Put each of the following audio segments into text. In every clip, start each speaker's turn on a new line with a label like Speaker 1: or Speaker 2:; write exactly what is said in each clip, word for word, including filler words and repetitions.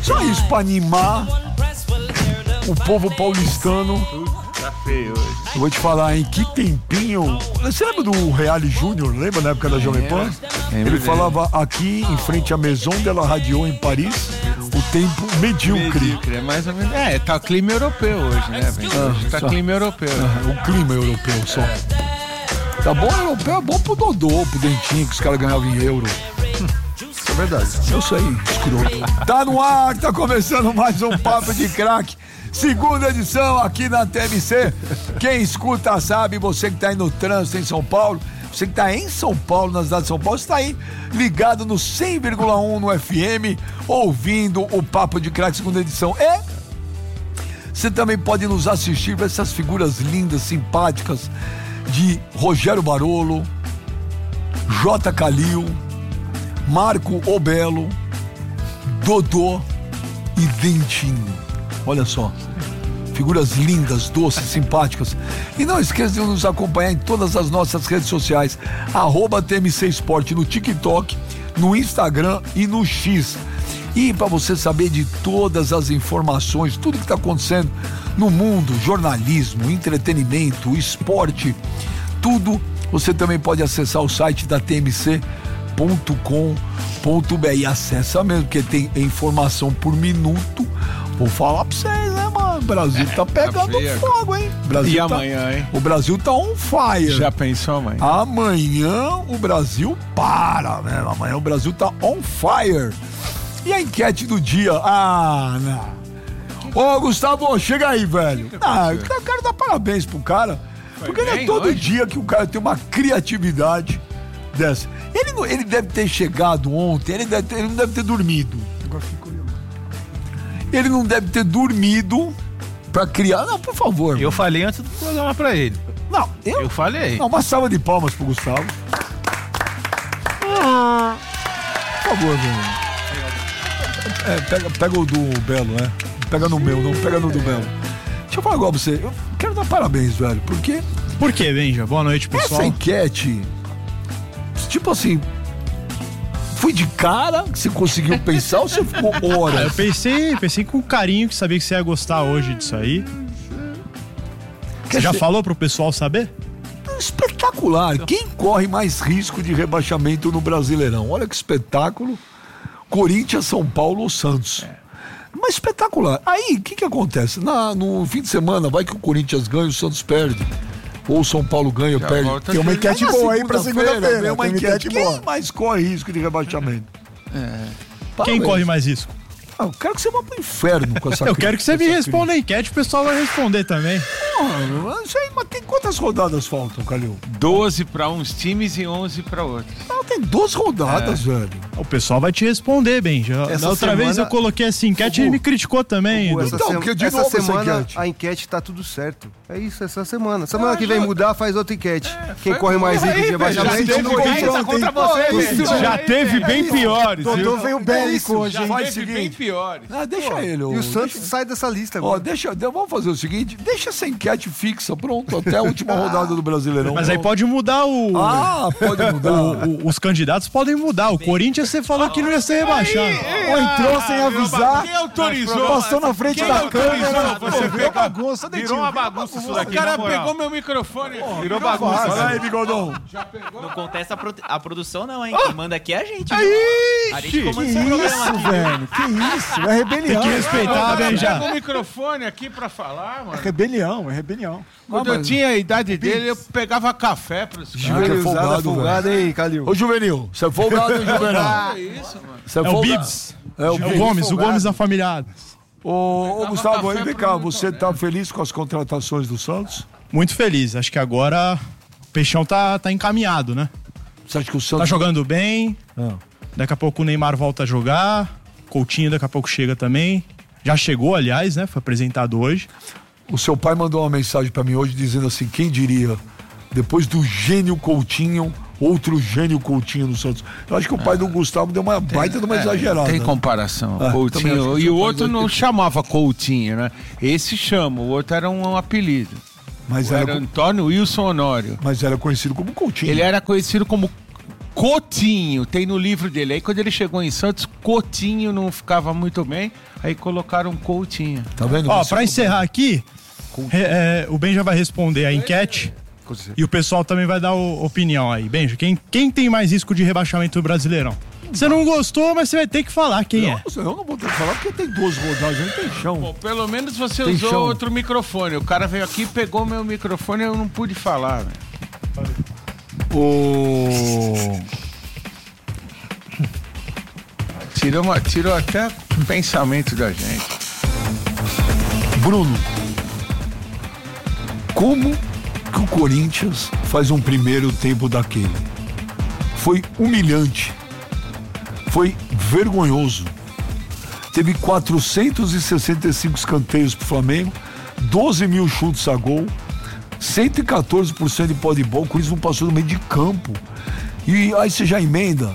Speaker 1: Só isso pra animar o povo paulistano.
Speaker 2: Tá feio hoje.
Speaker 1: Eu vou te falar, hein? Que tempinho. Você lembra do Reale Júnior? Lembra na época da Jovem Pan? Ele falava aqui em frente à Maison de la Radio em Paris, o tempo medíocre.
Speaker 2: Medíocre, é mais ou menos. É, tá clima europeu hoje, né, velho?
Speaker 1: Ah,
Speaker 2: tá
Speaker 1: só.
Speaker 2: clima europeu.
Speaker 1: Ah, o clima europeu só. Tá bom, europeu é bom pro Dodô, pro Dentinho, que os caras ganhavam em euro. Isso é verdade. Eu sei, escroto. Tá no ar, tá começando mais um Papo de Craque. Segunda edição aqui na T M C. Quem escuta sabe, você que tá aí no trânsito em São Paulo, você que tá em São Paulo, na cidade de São Paulo, você tá aí ligado no cem vírgula um no F M, ouvindo o Papo de Craque, segunda edição. E você também pode nos assistir para essas figuras lindas, simpáticas de Rogério Barolo, J. Calil, Marco Obelo, Dodô e Dentinho. Olha só, figuras lindas, doces, simpáticas. E não esqueça de nos acompanhar em todas as nossas redes sociais, arroba T M C Esporte, no TikTok, no Instagram e no X. E para você saber de todas as informações, tudo que está acontecendo no mundo, jornalismo, entretenimento, esporte, tudo, você também pode acessar o site da T M C ponto com ponto b r. E acessa mesmo, porque tem informação por minuto. Vou falar pra vocês, né, mano? O Brasil tá pegando tá fogo, hein? Brasil
Speaker 2: e
Speaker 1: tá...
Speaker 2: amanhã, hein?
Speaker 1: O Brasil tá on fire.
Speaker 2: Já pensou amanhã?
Speaker 1: Amanhã o Brasil para, né? Amanhã o Brasil tá on fire. E a enquete do dia? Ah, não. Ô, Gustavo, chega aí, velho. Ah, eu quero dar parabéns pro cara. Foi porque não é todo hoje? dia que o cara tem uma criatividade dessa. Ele, não, ele deve ter chegado ontem, ele, deve ter, ele não deve ter dormido. Agora fico Ele não deve ter dormido pra criar. Não, por favor.
Speaker 3: Eu falei antes do programa pra ele.
Speaker 1: Não, eu.
Speaker 3: Eu falei.
Speaker 1: Não, uma salva de palmas pro Gustavo. Ah, por favor, velho. É, pega, pega o do Belo, né? Pega no meu, não pega no do Belo. Deixa eu falar agora pra você. Eu quero dar parabéns, velho. Porque.
Speaker 3: Por quê, Benja? Boa noite, pessoal.
Speaker 1: Essa enquete. Tipo assim. Foi de cara que você conseguiu pensar ou você ficou horas?
Speaker 3: Ah, eu pensei, pensei com carinho, que sabia que você ia gostar hoje disso aí. Você já falou pro pessoal saber?
Speaker 1: Espetacular. Quem corre mais risco de rebaixamento no Brasileirão? Olha que espetáculo. Corinthians, São Paulo ou Santos. É. Mas espetacular. Aí, o que que acontece? Na, no fim de semana, vai que o Corinthians ganha e o Santos perde. Ou o São Paulo ganha ou perde.
Speaker 4: Tem uma enquete aí boa aí pra segunda-feira.
Speaker 1: Tem uma
Speaker 4: Tem
Speaker 1: enquete.
Speaker 4: enquete
Speaker 1: Quem
Speaker 4: boa.
Speaker 1: mais corre risco de rebaixamento?
Speaker 3: É. Quem corre mais risco?
Speaker 1: Ah, eu quero que você vá pro inferno com essa
Speaker 3: Eu quero que você me responda a enquete, o pessoal vai responder também.
Speaker 1: Não, isso aí, mas tem quantas rodadas faltam, Calil?
Speaker 2: doze pra uns times e onze pra outros.
Speaker 1: Não, tem doze rodadas, é. velho.
Speaker 3: O pessoal vai te responder, bem. Já, da outra semana... vez eu coloquei essa enquete e ele me criticou também.
Speaker 4: Pô, essa
Speaker 1: então,
Speaker 4: sema...
Speaker 1: que de
Speaker 4: essa
Speaker 1: novo
Speaker 4: semana
Speaker 1: essa enquete.
Speaker 4: a enquete tá tudo certo. É isso, essa semana. Semana
Speaker 2: Ah,
Speaker 4: que vem
Speaker 2: já...
Speaker 4: mudar, faz outra enquete.
Speaker 2: É,
Speaker 4: Quem corre mais risco de rebaixamento?
Speaker 3: contra você, já teve bem piores.
Speaker 4: Dodô veio bélico hoje.
Speaker 2: Já
Speaker 1: Faz
Speaker 2: teve
Speaker 1: o
Speaker 2: bem
Speaker 1: seguinte.
Speaker 2: piores.
Speaker 1: Ah, deixa Pô, ele.
Speaker 4: E o Santos
Speaker 1: deixa...
Speaker 4: sai dessa lista agora.
Speaker 1: Ó, deixa, vamos fazer o seguinte, deixa essa enquete fixa, pronto, até a última rodada do Brasileirão.
Speaker 3: Mas aí pode mudar o...
Speaker 1: Ah, pode mudar.
Speaker 3: O, o, os candidatos podem mudar. O Corinthians, você falou que não ia ser rebaixado.
Speaker 4: Ou entrou sem avisar.
Speaker 2: Quem autorizou?
Speaker 4: Passou na frente
Speaker 2: Quem
Speaker 4: da
Speaker 2: autorizou
Speaker 4: câmera.
Speaker 2: você
Speaker 4: Virou
Speaker 2: pegar?
Speaker 4: bagunça, Dentinho.
Speaker 5: Virou uma bagunça isso daqui,
Speaker 2: O cara
Speaker 5: na moral.
Speaker 2: pegou meu microfone.
Speaker 5: Pô, virou bagunça.
Speaker 1: Fala aí, Bigodão.
Speaker 6: Não contesta a, pro- a produção não, hein? Quem manda aqui é a gente.
Speaker 3: Aí,
Speaker 6: A gente comanda
Speaker 4: Que
Speaker 6: esse programa
Speaker 4: isso,
Speaker 6: aqui.
Speaker 4: velho? Que isso? É rebelião.
Speaker 3: Tem que respeitar,
Speaker 2: Pega
Speaker 3: Benja.
Speaker 2: o microfone aqui pra falar, mano.
Speaker 4: É rebelião, é rebelião.
Speaker 2: Quando eu tinha a idade dele, eu pegava café pros caras.
Speaker 1: que é folgado,
Speaker 4: Juvenilzada, folgada aí, Calil.
Speaker 1: Ô, Juvenil, você é folgado, hein, Juvenil?
Speaker 2: É isso, mano.
Speaker 1: Você
Speaker 3: É o
Speaker 1: folgado?
Speaker 3: Bibs.
Speaker 1: É o
Speaker 3: É o
Speaker 1: Bibs.
Speaker 3: Gomes, o Gomes da família.
Speaker 1: Ô, ô Gustavo, aí
Speaker 2: café
Speaker 1: vem
Speaker 2: pro
Speaker 1: cá,
Speaker 2: Milton
Speaker 1: você tá feliz com as contratações do Santos?
Speaker 3: Muito feliz. Acho que agora o Peixão tá, tá encaminhado, né?
Speaker 1: Você acha que o
Speaker 3: Tá
Speaker 1: Santos...
Speaker 3: jogando bem.
Speaker 1: Ah.
Speaker 3: Daqui a pouco o Neymar volta a jogar. Coutinho daqui a pouco chega também. Já chegou, aliás, né? Foi apresentado hoje.
Speaker 1: O seu pai mandou uma mensagem pra mim hoje dizendo assim, quem diria, depois do gênio Coutinho, outro gênio Coutinho no Santos. Eu acho que o pai do Gustavo deu uma baita de uma exagerada.
Speaker 2: Tem
Speaker 1: né?
Speaker 2: comparação.
Speaker 1: Ah, também acho
Speaker 2: Coutinho.
Speaker 1: que
Speaker 2: E
Speaker 1: seu
Speaker 2: o
Speaker 1: pai
Speaker 2: outro
Speaker 1: vai
Speaker 2: não
Speaker 1: ter-
Speaker 2: chamava Coutinho, né? Esse chama, o outro era um apelido.
Speaker 1: Mas
Speaker 2: Era
Speaker 1: era,
Speaker 2: Antônio Wilson Honório.
Speaker 1: mas era conhecido como Coutinho.
Speaker 2: Ele era conhecido como Coutinho, tem no livro dele. Aí quando ele chegou em Santos, Coutinho não ficava muito bem, aí colocaram Coutinho.
Speaker 1: Tá vendo?
Speaker 3: Ó,
Speaker 1: Você-
Speaker 3: pra encerrar aqui, re- é, o Ben já vai responder a enquete e o pessoal também vai dar o- opinião aí. Benja, quem, quem tem mais risco de rebaixamento do Brasileirão? Você não gostou, mas você vai ter que falar quem é.
Speaker 1: Nossa, eu não vou ter que falar porque tem duas rodadas, não tem chão.
Speaker 2: Pô, pelo menos você
Speaker 1: Tem
Speaker 2: usou
Speaker 1: chão.
Speaker 2: outro microfone. O cara veio aqui, pegou meu microfone e eu não pude falar, velho.
Speaker 1: O...
Speaker 2: Tirou, uma- tirou até o pensamento da gente.
Speaker 1: Bruno, como que o Corinthians faz um primeiro tempo daquele? Foi humilhante. Foi vergonhoso. Teve quatrocentos e sessenta e cinco escanteios pro Flamengo, doze mil chutes a gol, cento e quatorze por cento de pó de bola. O Corinthians não passou no meio de campo. E aí você já emenda.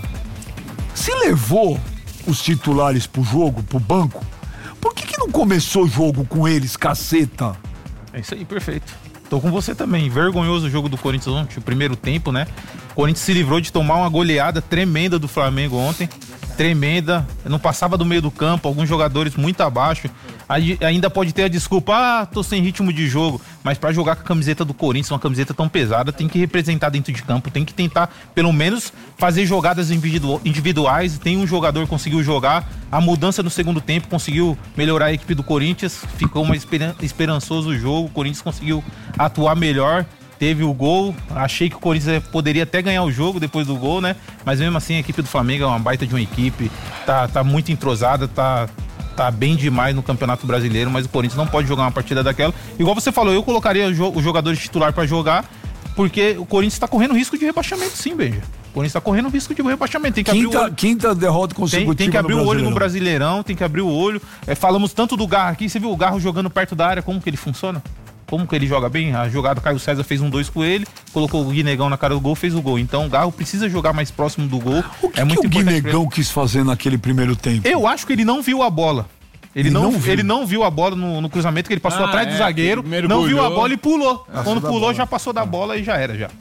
Speaker 1: Se levou os titulares pro jogo, pro banco, por que que não começou o jogo com eles, caceta?
Speaker 5: É isso aí, perfeito. Tô com você também. Vergonhoso o jogo do Corinthians ontem, o primeiro tempo, né? O Corinthians se livrou de tomar uma goleada tremenda do Flamengo ontem. Tremenda. Não passava do meio do campo, alguns jogadores muito abaixo. Aí ainda pode ter a desculpa, ah, tô sem ritmo de jogo. Mas pra jogar com a camiseta do Corinthians, uma camiseta tão pesada, tem que representar dentro de campo, tem que tentar, pelo menos, fazer jogadas individu- individuais. Tem um jogador que conseguiu jogar. A mudança no segundo tempo conseguiu melhorar a equipe do Corinthians. Ficou mais esperan- esperançoso o jogo. O Corinthians conseguiu atuar melhor. Teve o gol, achei que o Corinthians poderia até ganhar o jogo depois do gol, né? Mas mesmo assim a equipe do Flamengo é uma baita de uma equipe, tá, tá muito entrosada, tá, tá bem demais no Campeonato Brasileiro, mas o Corinthians não pode jogar uma partida daquela. Igual você falou, eu colocaria os jo- os jogadores titular pra jogar, porque o Corinthians tá correndo risco de rebaixamento sim, Benja. O Corinthians tá correndo risco de rebaixamento, tem que abrir o
Speaker 1: Quinta,
Speaker 5: olho.
Speaker 1: quinta derrota
Speaker 5: Tem,
Speaker 1: consecutiva
Speaker 5: tem que abrir
Speaker 1: no
Speaker 5: o olho no
Speaker 1: Brasileirão.
Speaker 5: Brasileirão, tem que abrir o olho. É, falamos tanto do Garro aqui, você viu o Garro jogando perto da área, como que ele funciona? Como que ele joga bem? A jogada, Caio César fez um dois com ele, colocou o Guinegão na cara do gol, fez o gol. Então o Garro precisa jogar mais próximo do gol.
Speaker 1: O que,
Speaker 5: é muito
Speaker 1: que o
Speaker 5: importante pra
Speaker 1: Guinegão quis fazer naquele primeiro tempo?
Speaker 5: ele. Eu acho que ele não viu a bola. Ele,
Speaker 1: Ele
Speaker 5: não,
Speaker 1: não viu.
Speaker 5: ele não viu a bola no, no cruzamento, que ele passou
Speaker 2: Ah,
Speaker 5: atrás do
Speaker 2: é,
Speaker 5: zagueiro,
Speaker 2: que mergulhou.
Speaker 5: não viu a bola e pulou. Quando
Speaker 4: da
Speaker 5: pulou,
Speaker 4: bola.
Speaker 5: já passou da bola e já era, já.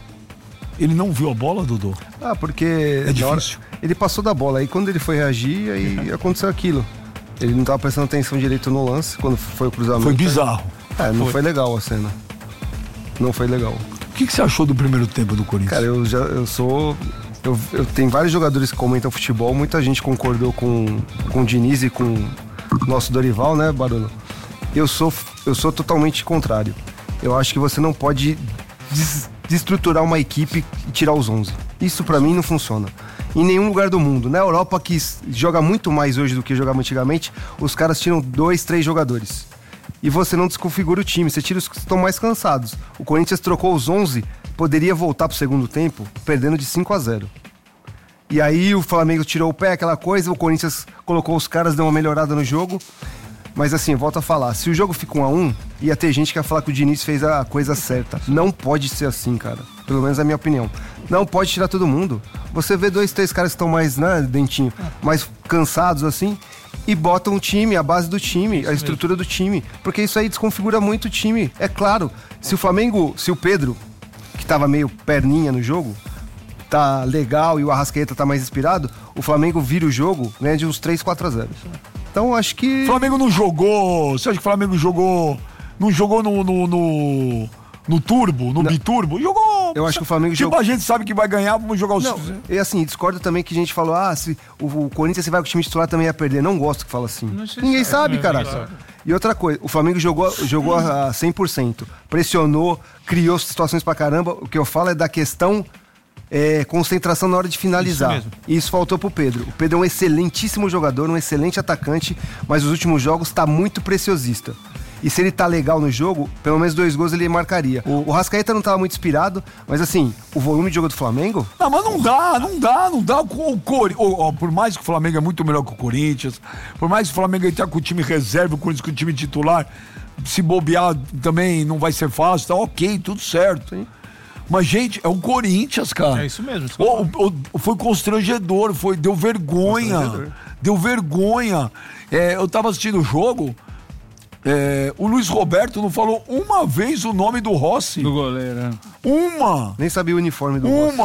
Speaker 1: Ele não viu a bola, Dodô?
Speaker 4: Ah, porque
Speaker 1: É
Speaker 4: na hora-
Speaker 1: difícil.
Speaker 4: ele passou da bola. Aí quando ele foi reagir, aí aconteceu aquilo. Ele não tava prestando atenção direito no lance, quando foi o cruzamento.
Speaker 1: Foi bizarro.
Speaker 4: É, não foi. legal a cena. Não foi legal.
Speaker 1: O que, que você achou do primeiro tempo do Corinthians?
Speaker 4: Cara, eu já eu sou. Eu, eu tenho vários jogadores que comentam futebol, muita gente concordou com, com o Diniz e com o nosso Dorival, né, Baruno? Eu sou, eu sou totalmente contrário. Eu acho que você não pode des- desestruturar uma equipe e tirar os onze. Isso pra mim não funciona. Em nenhum lugar do mundo. Na Europa, que s- joga muito mais hoje do que jogava antigamente, os caras tiram dois, três jogadores. E você não desconfigura o time, você tira os que estão mais cansados. O Corinthians trocou os onze, poderia voltar pro segundo tempo perdendo de cinco a zero. E aí o Flamengo tirou o pé, aquela coisa, o Corinthians colocou os caras, deu uma melhorada no jogo. Mas assim, volto a falar, se o jogo fica um a um, ia ter gente que ia falar que o Diniz fez a coisa certa. Não pode ser assim, cara. Pelo menos é a minha opinião. Não pode tirar todo mundo. Você vê dois, três caras que estão mais, né, dentinho, mais cansados assim, e botam o time, a base do time, a estrutura do time. Porque isso aí desconfigura muito o time. É claro, se o Flamengo, se o Pedro, que tava meio perninha no jogo, tá legal e o Arrascaeta tá mais inspirado, o Flamengo vira o jogo, ganha de uns três, quatro a zero. Então acho que...
Speaker 1: O Flamengo não jogou. Você acha que o Flamengo jogou. Não jogou no. no, no, no turbo, no biturbo? Jogou.
Speaker 4: Eu acho que o Flamengo
Speaker 1: Tipo,
Speaker 4: jogou-
Speaker 1: a gente sabe que vai ganhar, vamos jogar os.
Speaker 4: Não, e assim, discordo também que a gente falou, ah, se o, o Corinthians se vai com o time titular também ia perder. Não gosto que fala assim. Ninguém sabe, caraca. E outra coisa, o Flamengo jogou, jogou a cem por cento. Pressionou, criou situações pra caramba. O que eu falo é da questão é, concentração na hora de finalizar.
Speaker 5: Isso mesmo.
Speaker 4: E isso faltou pro Pedro. O Pedro é um excelentíssimo jogador, um excelente atacante, mas nos últimos jogos tá muito preciosista. E se ele tá legal no jogo, pelo menos dois gols ele marcaria. O, o Rascaeta não tava muito inspirado, mas assim, o volume de jogo do Flamengo...
Speaker 1: Não, mas não dá, não dá, não dá. O, o, Cori- o- o- por mais que o Flamengo é muito melhor que o Corinthians, por mais que o Flamengo ele tá com o time reserva, o Corinthians com o time titular, se bobear também não vai ser fácil, tá ok, tudo certo. Mas, gente, é o Corinthians, cara.
Speaker 5: É isso mesmo, isso que eu
Speaker 1: O- o- foi constrangedor, foi, deu vergonha. Deu vergonha. É, eu tava assistindo o jogo, é, o Luiz Roberto não falou uma vez o nome do Rossi.
Speaker 2: Do goleiro. né?
Speaker 1: Uma!
Speaker 4: Nem sabia o uniforme do Rossi.
Speaker 1: Uma!